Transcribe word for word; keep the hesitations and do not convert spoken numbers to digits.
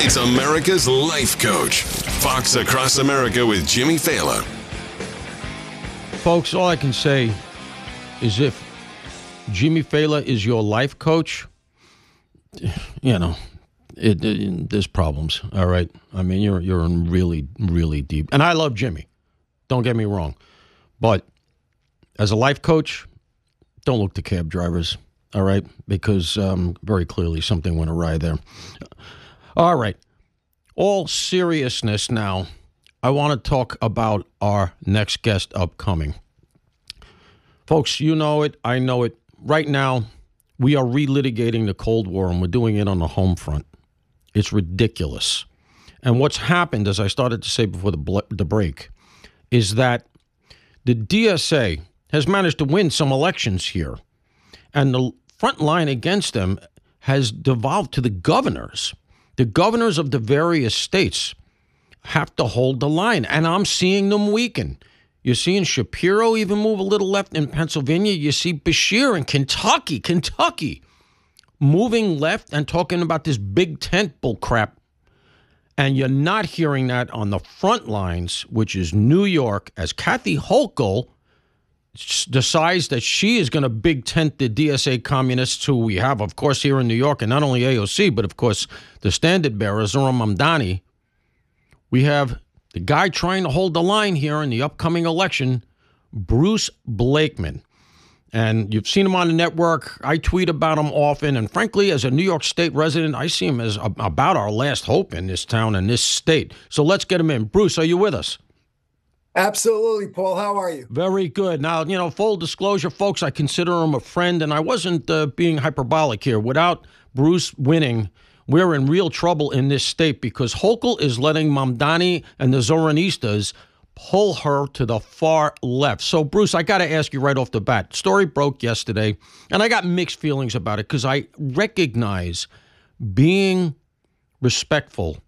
It's America's Life Coach. Fox Across America with Jimmy Failla. Folks, all I can say is if Jimmy Failla is your life coach, you know, it, it, there's problems, all right? I mean, you're you're in really, really deep. And I love Jimmy. Don't get me wrong. But as a life coach, don't look to cab drivers, all right? Because um, very clearly something went awry there. All right. All seriousness now, I want to talk about our next guest upcoming. Folks, you know it. I know it. Right now, we are relitigating the Cold War, and we're doing it on the home front. It's ridiculous. And what's happened, as I started to say before the, bl- the break, is that the D S A has managed to win some elections here. And the front line against them has devolved to the governors. The governors of the various states have to hold the line, and I'm seeing them weaken. You're seeing Shapiro even move a little left in Pennsylvania. You see Beshear in Kentucky, Kentucky, moving left and talking about this big tent bull crap. And you're not hearing that on the front lines, which is New York, as Kathy Hochul decides that she is going to big tent the D S A communists who we have, of course, here in New York, and not only A O C, but, of course, the standard bearer, Zohran Mamdani. We have the guy trying to hold the line here in the upcoming election, Bruce Blakeman. And you've seen him on the network. I tweet about him often. And frankly, as a New York State resident, I see him as a, about our last hope in this town and this state. So let's get him in. Bruce, are you with us? Absolutely, Paul. How are you? Very good. Now, you know, full disclosure, folks, I consider him a friend, and I wasn't uh, being hyperbolic here. Without Bruce winning, we're in real trouble in this state because Hochul is letting Mamdani and the Zohranistas pull her to the far left. So, Bruce, I got to ask you right off the bat. Story broke yesterday, and I got mixed feelings about it because I recognize being respectful